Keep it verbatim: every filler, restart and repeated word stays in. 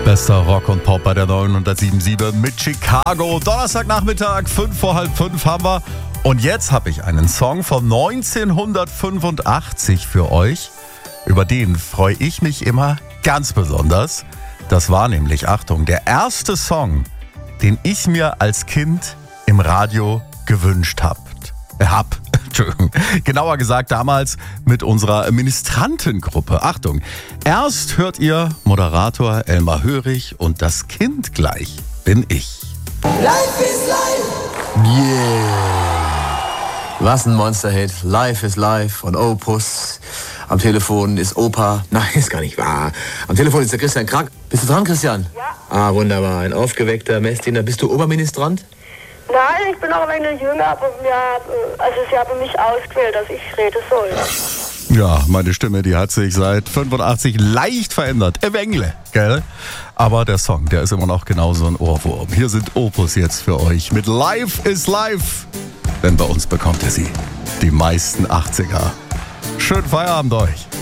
Bester Rock und Pop bei der neunhundertsieben Komma sieben mit Chicago. Donnerstagnachmittag, fünf vor halb fünf haben wir. Und jetzt habe ich einen Song von neunzehnhundertfünfundachtzig für euch. Über den freue ich mich immer ganz besonders. Das war nämlich, Achtung, der erste Song, den ich mir als Kind im Radio gewünscht habe. Hab. Entschuldigung. Genauer gesagt damals mit unserer Ministrantengruppe. Achtung, erst hört ihr Moderator Elmar Hörig und das Kind gleich bin ich. Life is life! Yeah! Was ein Monster-Hit. Life is life von Opus. Am Telefon ist Opa. Nein, ist gar nicht wahr. Am Telefon ist der Christian Krack. Bist du dran, Christian? Ja. Ah, wunderbar. Ein aufgeweckter Messdiener. Bist du Oberministrant? Nein, ich bin auch ein wenig jünger, aber mir, also sie haben mich ausgewählt, dass ich reden soll. Ja, meine Stimme, die hat sich seit fünfundachtzig leicht verändert. Im Engle, gell? Aber der Song, der ist immer noch genauso ein Ohrwurm. Hier sind Opus jetzt für euch mit Life is Life. Denn bei uns bekommt ihr sie. Die meisten achtziger. Schönen Feierabend euch.